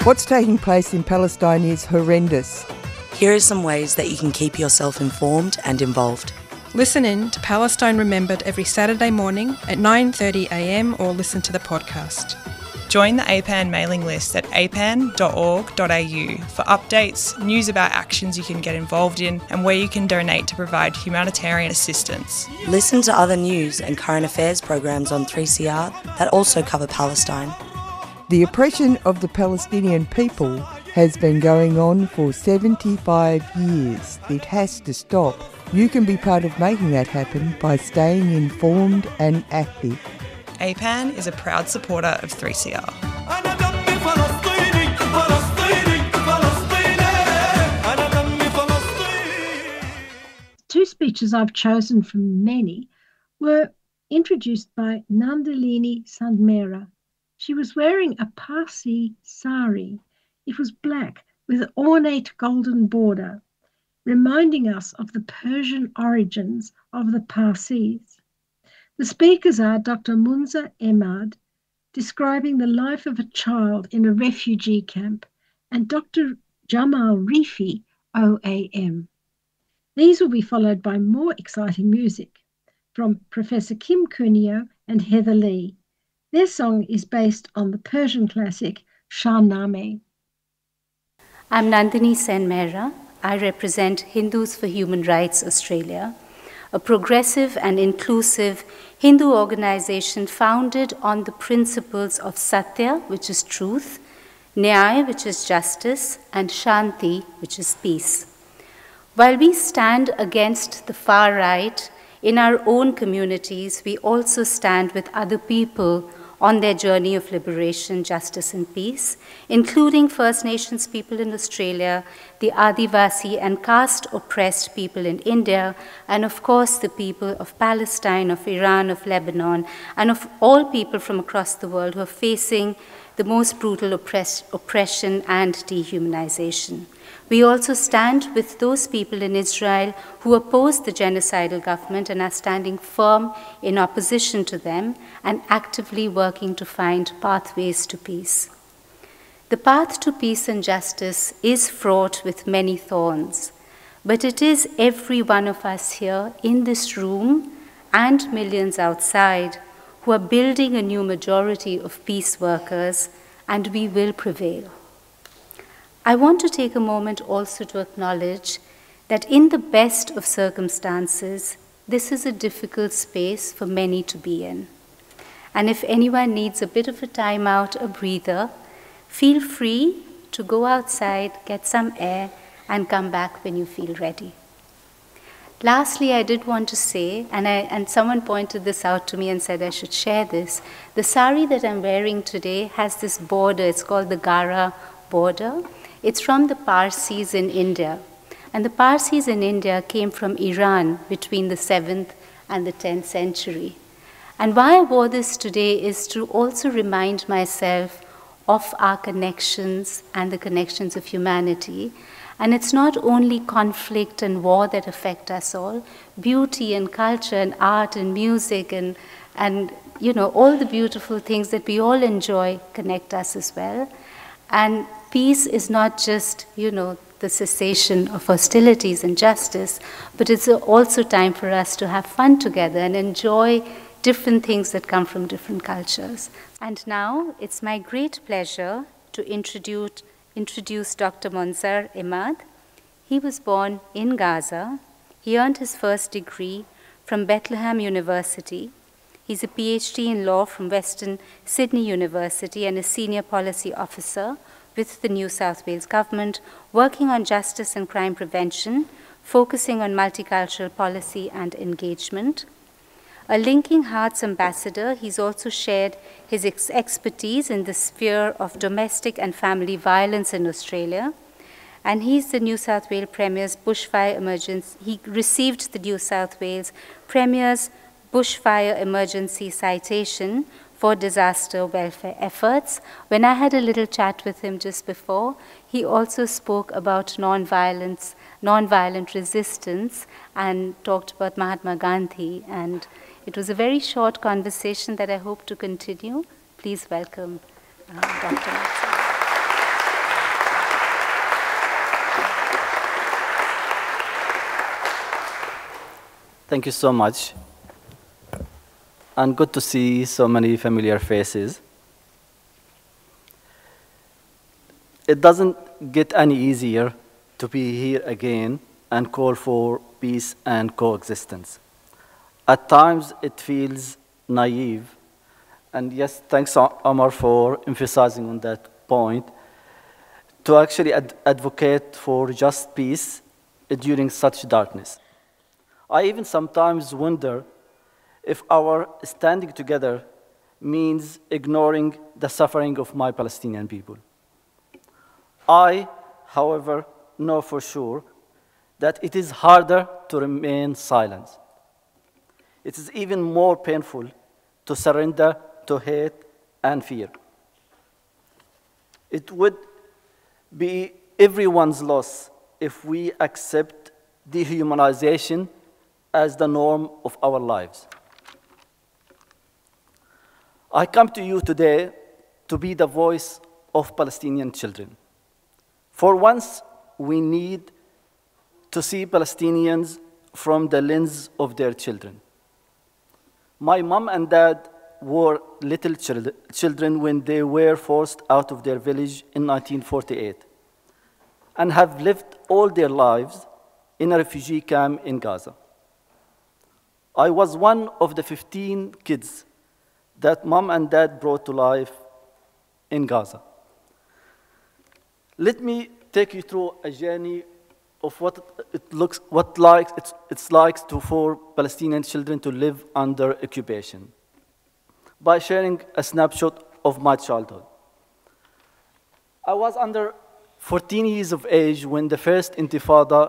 What's taking place in Palestine is horrendous. Here are some ways that you can keep yourself informed and involved. Listen in to Palestine Remembered every Saturday morning at 9:30 a.m. or listen to the podcast. Join the APAN mailing list at apan.org.au for updates, news about actions you can get involved in and where you can donate to provide humanitarian assistance. Listen to other news and current affairs programs on 3CR that also cover Palestine. The oppression of the Palestinian people has been going on for 75 years. It has to stop. You can be part of making that happen by staying informed and active. APAN is a proud supporter of 3CR. Two speeches I've chosen from many were introduced by Nandalini Sandmera. She was wearing a Parsi sari. It was black with an ornate golden border, reminding us of the Persian origins of the Parsis. The speakers are Dr. Munza Emad, describing the life of a child in a refugee camp, and Dr. Jamal Rifi, OAM. These will be followed by more exciting music from Professor Kim Cuneo and Heather Lee. Their song is based on the Persian classic Shahnameh. I'm Nandini Sen Mehra. I represent Hindus for Human Rights Australia, a progressive and inclusive Hindu organization founded on the principles of Satya, which is truth, Nyaya, which is justice, and Shanti, which is peace. While we stand against the far right in our own communities, we also stand with other people on their journey of liberation, justice, and peace, including First Nations people in Australia, the Adivasi and caste-oppressed people in India, and of course the people of Palestine, of Iran, of Lebanon, and of all people from across the world who are facing the most brutal oppression and dehumanization. We also stand with those people in Israel who oppose the genocidal government and are standing firm in opposition to them and actively working to find pathways to peace. The path to peace and justice is fraught with many thorns, but it is every one of us here in this room and millions outside who are building a new majority of peace workers, and we will prevail. I want to take a moment also to acknowledge that in the best of circumstances, this is a difficult space for many to be in. And if anyone needs a bit of a time out, a breather, feel free to go outside, get some air, and come back when you feel ready. Lastly, I did want to say, and someone pointed this out to me and said I should share this, the sari that I'm wearing today has this border, it's called the Gara border. It's from the Parsis in India. And the Parsis in India came from Iran between the 7th and the 10th century. And why I wore this today is to also remind myself of our connections and the connections of humanity. And it's not only conflict and war that affect us all. Beauty and culture and art and music and all the beautiful things that we all enjoy connect us as well. And peace is not just, the cessation of hostilities and justice, but it's also time for us to have fun together and enjoy different things that come from different cultures. And now it's my great pleasure to introduce Dr. Munza Emad. He was born in Gaza. He earned his first degree from Bethlehem University. He's a PhD in law from Western Sydney University and a senior policy officer with the New South Wales government, working on justice and crime prevention, focusing on multicultural policy and engagement. A Linking Hearts ambassador, he's also shared his expertise in the sphere of domestic and family violence in Australia. And he's the New South Wales Premier's bushfire emergency. He received the New South Wales Premier's bushfire emergency citation for disaster welfare efforts. When I had a little chat with him just before, he also spoke about nonviolent resistance and talked about Mahatma Gandhi. And it was a very short conversation that I hope to continue. Please welcome Dr. Munza. Thank you so much. And good to see so many familiar faces. It doesn't get any easier to be here again and call for peace and coexistence. At times, it feels naive. And yes, thanks, Omar, for emphasizing on that point, to actually advocate for just peace during such darkness. I even sometimes wonder if our standing together means ignoring the suffering of my Palestinian people. I, however, know for sure that it is harder to remain silent. It is even more painful to surrender to hate and fear. It would be everyone's loss if we accept dehumanization as the norm of our lives. I come to you today to be the voice of Palestinian children. For once, we need to see Palestinians from the lens of their children. My mom and dad were little children when they were forced out of their village in 1948 and have lived all their lives in a refugee camp in Gaza. I was one of the 15 kids that mom and dad brought to life in Gaza. Let me take you through a journey of what it's like for Palestinian children to live under occupation by sharing a snapshot of my childhood. I was under 14 years of age when the first Intifada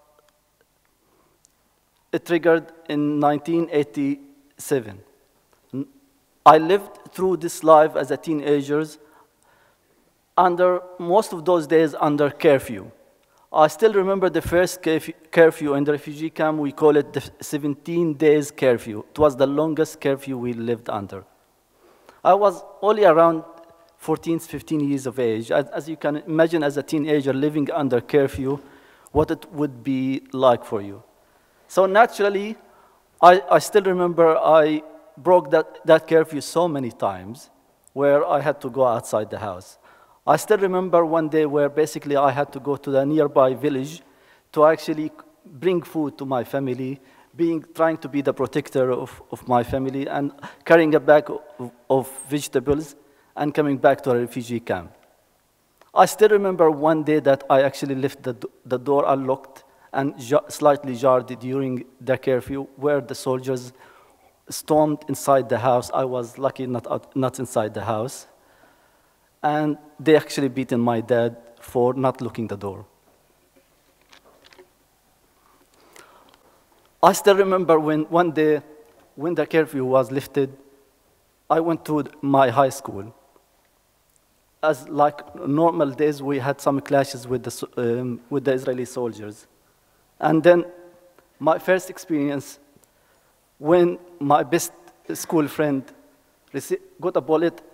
triggered in 1987. I lived through this life as a teenager under most of those days under curfew. I still remember the first curfew in the refugee camp. We call it the 17 days curfew. It was the longest curfew we lived under. I was only around 14, 15 years of age. As you can imagine, as a teenager living under curfew, what it would be like for you. So naturally, I still remember I broke that curfew so many times where I had to go outside the house. I still remember one day where basically I had to go to the nearby village to actually bring food to my family, trying to be the protector of my family and carrying a bag of vegetables and coming back to a refugee camp. I still remember one day that I actually left the door unlocked and slightly jarred during the curfew where the soldiers stormed inside the house. I was lucky not inside the house. And they actually beaten my dad for not locking the door. I still remember one day when the curfew was lifted, I went to my high school. As like normal days, we had some clashes with the Israeli soldiers. And then my first experience when my best school friend got a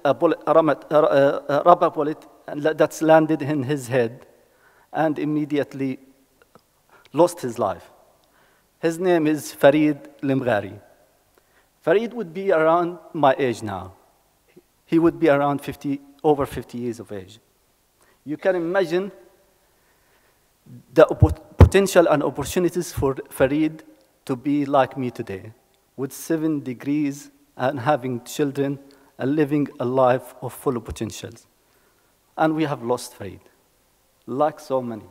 rubber bullet that's landed in his head and immediately lost his life. His name is Farid Limghari. Farid would be around my age now. He would be around over 50 years of age. You can imagine the potential and opportunities for Farid to be like me today, with 7 degrees and having children and living a life of full potentials. And we have lost Farid, like so many.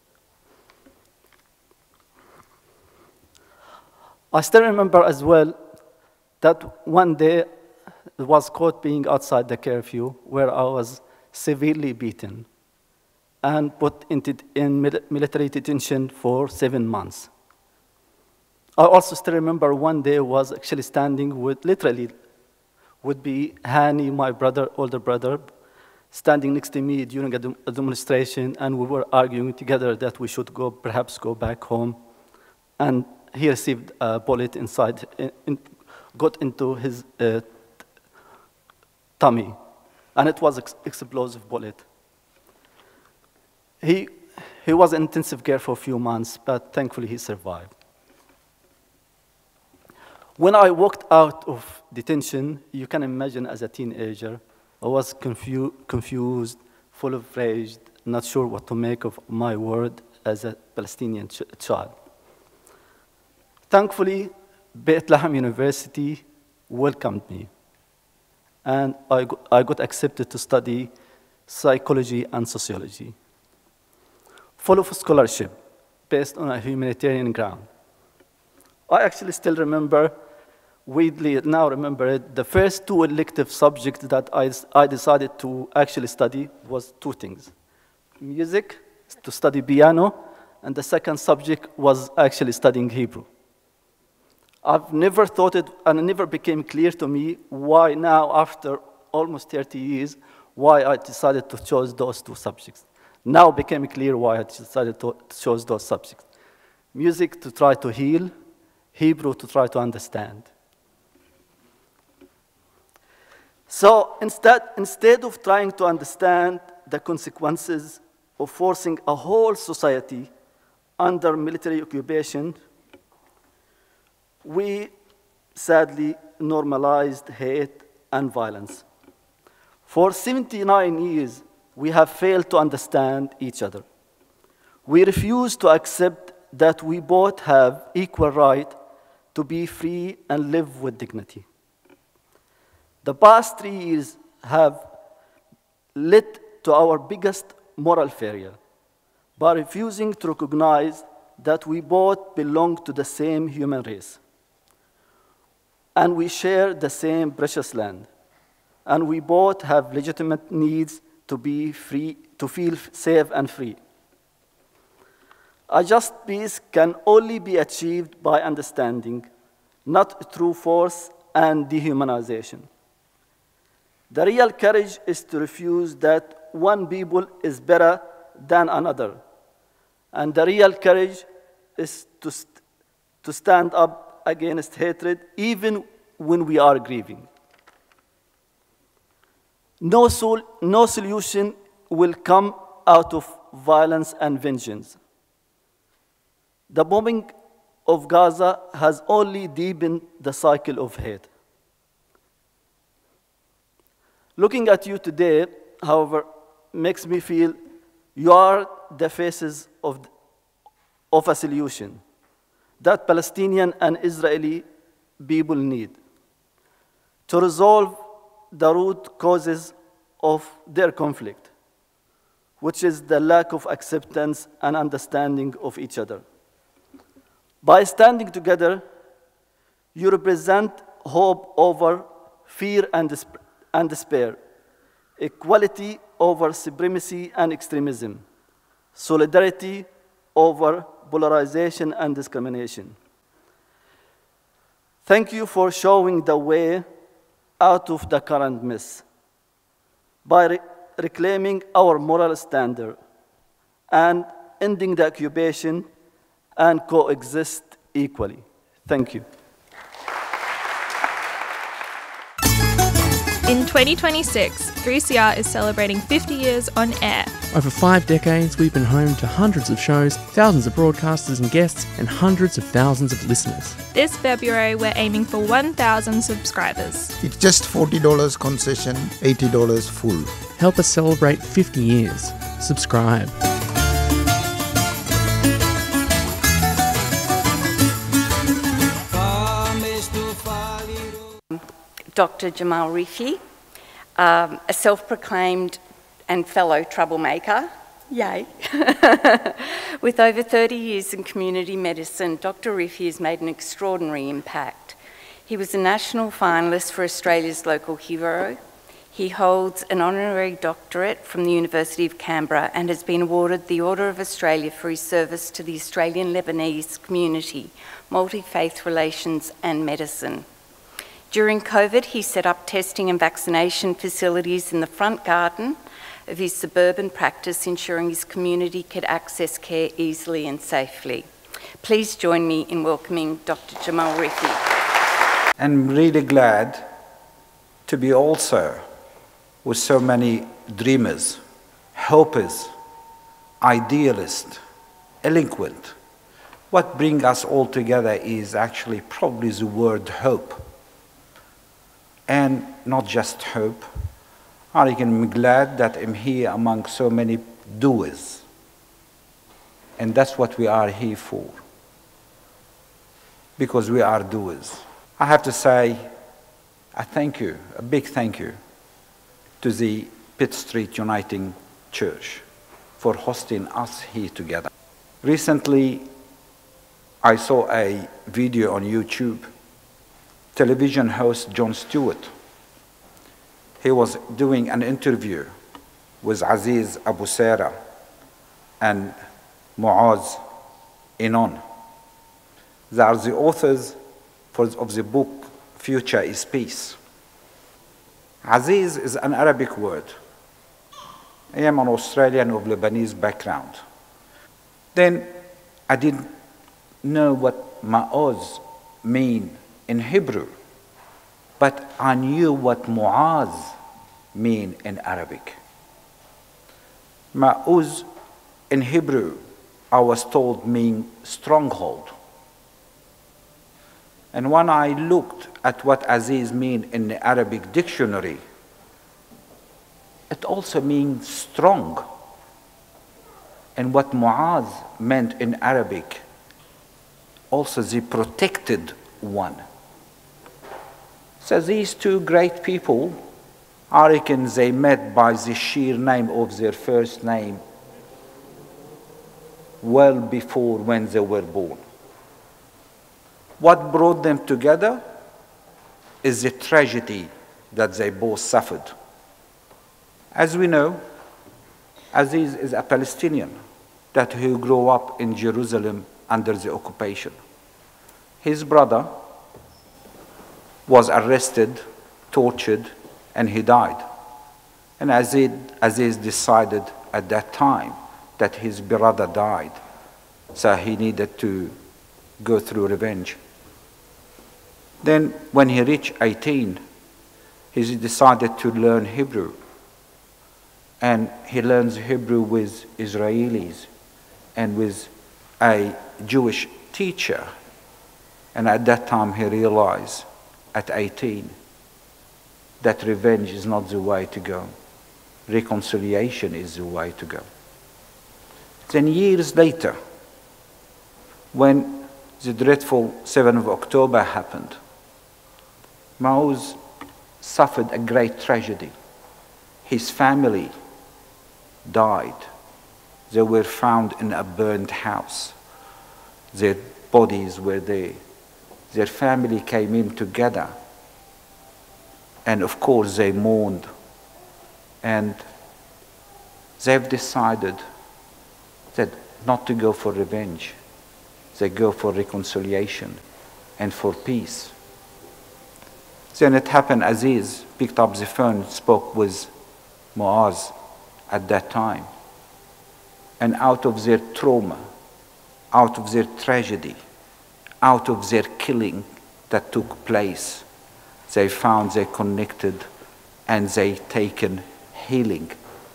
I still remember as well that one day I was caught being outside the curfew where I was severely beaten and put in military detention for 7 months. I also still remember one day I was actually standing with, literally, would be Hani, my older brother, standing next to me during a demonstration, and we were arguing together that we should perhaps go back home. And he received a bullet got into his tummy, and it was an explosive bullet. He was in intensive care for a few months, but thankfully he survived. When I walked out of detention, you can imagine as a teenager, I was confused, full of rage, not sure what to make of my world as a Palestinian child. Thankfully, Beit Lahem University welcomed me, and I got accepted to study psychology and sociology, full of scholarship, based on a humanitarian ground. I actually still remember, weirdly now remember it, the first two elective subjects that I decided to actually study was two things: music, to study piano, and the second subject was actually studying Hebrew. I've never thought it, and it never became clear to me why now, after almost 30 years, why I decided to choose those two subjects. Now became clear why I decided to choose those subjects. Music to try to heal, Hebrew to try to understand. So instead of trying to understand the consequences of forcing a whole society under military occupation, we sadly normalized hate and violence. For 79 years, we have failed to understand each other. We refuse to accept that we both have equal right to be free and live with dignity. The past 3 years have led to our biggest moral failure by refusing to recognize that we both belong to the same human race, and we share the same precious land, and we both have legitimate needs to be free, to feel safe and free. A just peace can only be achieved by understanding, not through force and dehumanization. The real courage is to refuse that one people is better than another, and the real courage is to stand up against hatred, even when we are grieving. No solution will come out of violence and vengeance. The bombing of Gaza has only deepened the cycle of hate. Looking at you today, however, makes me feel you are the faces of a solution that Palestinian and Israeli people need to resolve the root causes of their conflict, which is the lack of acceptance and understanding of each other. By standing together, you represent hope over fear and despair, equality over supremacy and extremism, solidarity over polarization and discrimination. Thank you for showing the way out of the current mess by reclaiming our moral standard and ending the occupation and coexist equally. Thank you. In 2026, 3CR is celebrating 50 years on air. Over 5 decades, we've been home to hundreds of shows, thousands of broadcasters and guests, and hundreds of thousands of listeners. This February, we're aiming for 1,000 subscribers. It's just $40 concession, $80 full. Help us celebrate 50 years. Subscribe. Dr. Jamal Rifi, a self-proclaimed and fellow troublemaker, yay. With over 30 years in community medicine, Dr. Rifi has made an extraordinary impact. He was a national finalist for Australia's Local Hero. He holds an honorary doctorate from the University of Canberra and has been awarded the Order of Australia for his service to the Australian Lebanese community, multi-faith relations and medicine. During COVID, he set up testing and vaccination facilities in the front garden of his suburban practice, ensuring his community could access care easily and safely. Please join me in welcoming Dr. Jamal Rifi. I'm really glad to be also with so many dreamers, hopers, idealists, eloquent, what brings us all together is actually probably the word hope. And not just hope. I'm glad that I'm here among so many doers. And that's what we are here for. Because we are doers. I have to say a thank you, a big thank you, to the Pitt Street Uniting Church for hosting us here together. Recently, I saw a video on YouTube. Television host Jon Stewart. He was doing an interview with Aziz Abu Sara and Muaz Inon. They are the authors of the book Future is Peace. Aziz is an Arabic word. I am an Australian of Lebanese background. Then I didn't know what Muaz means in Hebrew, but I knew what Muaz means in Arabic. Ma'uz in Hebrew, I was told, means stronghold. And when I looked at what Aziz means in the Arabic dictionary, it also means strong. And what Muaz meant in Arabic, also the protected one. So these two great people, I reckon they met by the sheer name of their first name well before when they were born. What brought them together is the tragedy that they both suffered. As we know, Aziz is a Palestinian who grew up in Jerusalem under the occupation. His brother was arrested, tortured, and he died. And Aziz decided at that time that his brother died, so he needed to go through revenge. Then when he reached 18, he decided to learn Hebrew. And he learns Hebrew with Israelis and with a Jewish teacher. And at that time he realized, at 18, that revenge is not the way to go. Reconciliation is the way to go. Then years later, when the dreadful 7th of October happened, Muaz suffered a great tragedy. His family died. They were found in a burned house. Their bodies were there. Their family came in together. And of course they mourned. And they've decided that not to go for revenge. They go for reconciliation and for peace. Then it happened, Aziz picked up the phone, spoke with Muaz at that time. And out of their trauma, out of their tragedy, out of their killing that took place, they found they connected and they taken healing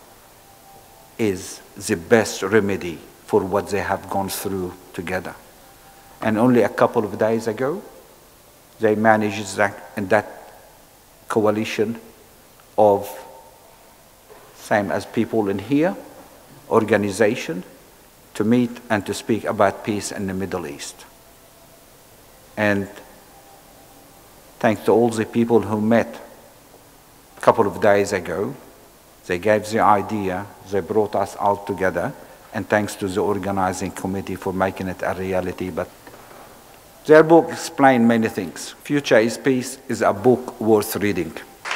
is the best remedy for what they have gone through together. And only a couple of days ago, they managed that coalition of, same as people in here, organization, to meet and to speak about peace in the Middle East. And thanks to all the people who met a couple of days ago, they gave the idea, they brought us all together, and thanks to the organizing committee for making it a reality. But their book explained many things. Future is Peace is a book worth reading.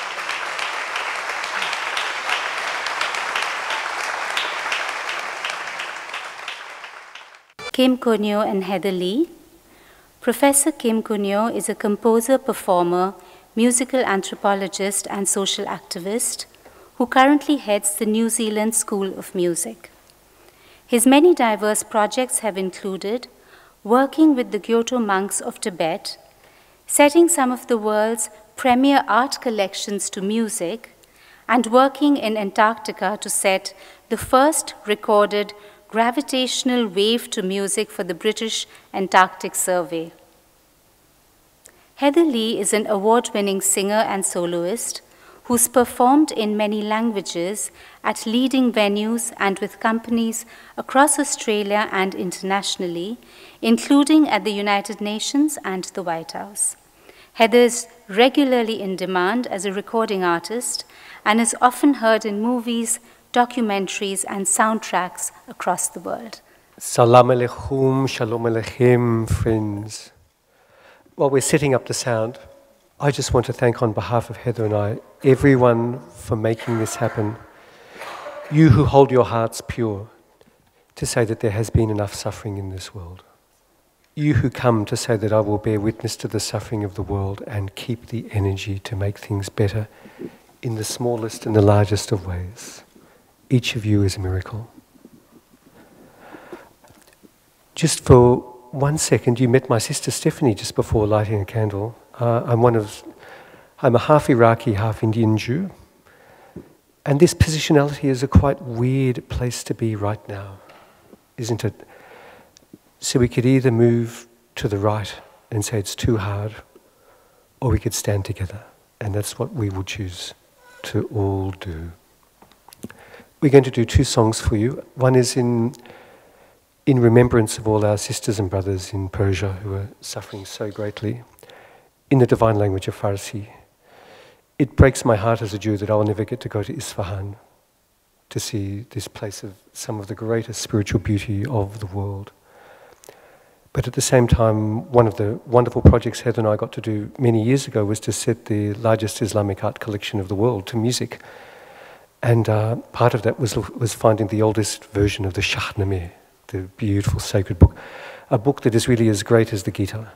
Kim Kunio and Heather Lee. Professor Kim Kunio is a composer, performer, musical anthropologist, and social activist who currently heads the New Zealand School of Music. His many diverse projects have included working with the Kyoto monks of Tibet, setting some of the world's premier art collections to music, and working in Antarctica to set the first recorded gravitational wave to music for the British Antarctic Survey. Heather Lee is an award-winning singer and soloist who's performed in many languages at leading venues and with companies across Australia and internationally, including at the United Nations and the White House. Heather is regularly in demand as a recording artist and is often heard in movies, documentaries, and soundtracks across the world. Salam alaikum, shalom aleichem, friends. While we're setting up the sound, I just want to thank on behalf of Heather and I, everyone for making this happen. You who hold your hearts pure to say that there has been enough suffering in this world. You who come to say that I will bear witness to the suffering of the world and keep the energy to make things better in the smallest and the largest of ways. Each of you is a miracle. Just for 1 second, you met my sister Stephanie just before lighting a candle. I'm a half Iraqi, half Indian Jew. And this positionality is a quite weird place to be right now, isn't it? So we could either move to the right and say it's too hard, or we could stand together. And that's what we will choose to all do. We're going to do 2 songs for you. One is in remembrance of all our sisters and brothers in Persia who are suffering so greatly, in the divine language of Farsi. It breaks my heart as a Jew that I'll never get to go to Isfahan to see this place of some of the greatest spiritual beauty of the world. But at the same time, one of the wonderful projects Heather and I got to do many years ago was to set the largest Islamic art collection of the world to music. And part of that was finding the oldest version of the Shahnameh, the beautiful sacred book, a book that is really as great as the Gita.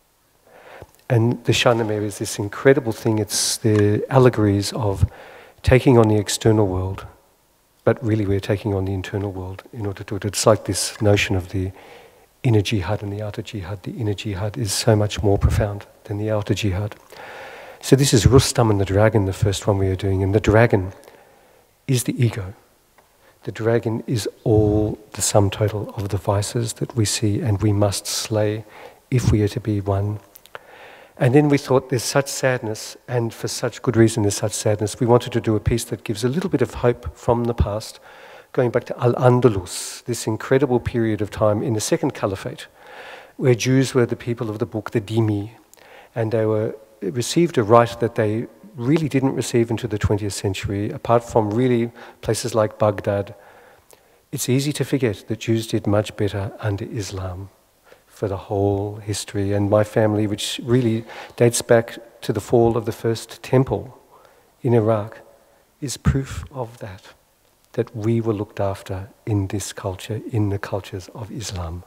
And the Shahnameh is this incredible thing. It's the allegories of taking on the external world, but really we're taking on the internal world in order to do it. It's like this notion of the inner jihad and the outer jihad. The inner jihad is so much more profound than the outer jihad. So this is Rustam and the Dragon, the first one we are doing. And the dragon is the ego. The dragon is all the sum total of the vices that we see and we must slay if we are to be one. And then we thought there's such sadness, and for such good reason there's such sadness, we wanted to do a piece that gives a little bit of hope from the past, going back to Al-Andalus, this incredible period of time in the Second Caliphate, where Jews were the people of the book, the Dhimmi, and they received a right that they really didn't receive into the 20th century, apart from really places like Baghdad. It's easy to forget that Jews did much better under Islam for the whole history. And my family, which really dates back to the fall of the first temple in Iraq, is proof of that we were looked after in this culture, in the cultures of Islam.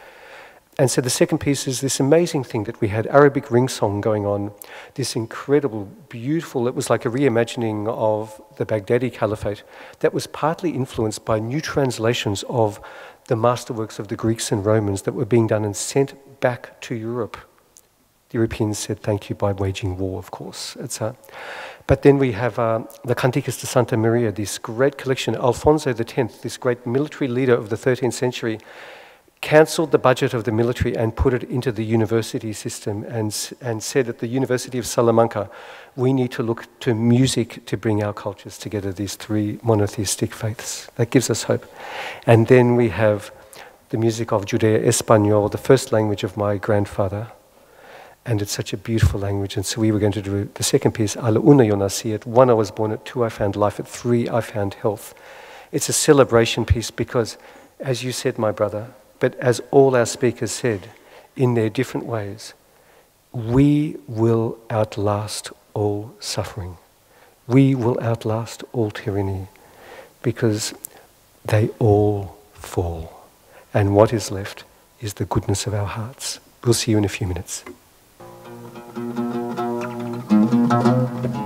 And so the second piece is this amazing thing that we had Arabic ring song going on, this incredible, beautiful, it was like a reimagining of the Baghdadi Caliphate that was partly influenced by new translations of the masterworks of the Greeks and Romans that were being done and sent back to Europe. The Europeans said thank you by waging war, of course. But then we have the Canticas de Santa Maria, this great collection. Alfonso X, this great military leader of the 13th century, cancelled the budget of the military and put it into the university system and said at the University of Salamanca, we need to look to music to bring our cultures together, these 3 monotheistic faiths. That gives us hope. And then we have the music of Judeo-Espanol, the first language of my grandfather. And it's such a beautiful language. And so we were going to do the second piece, A la una yo nací. At 1 I was born, at 2 I found life, at 3 I found health. It's a celebration piece because, as you said, my brother, but as all our speakers said, in their different ways, we will outlast all suffering. We will outlast all tyranny because they all fall. And what is left is the goodness of our hearts. We'll see you in a few minutes.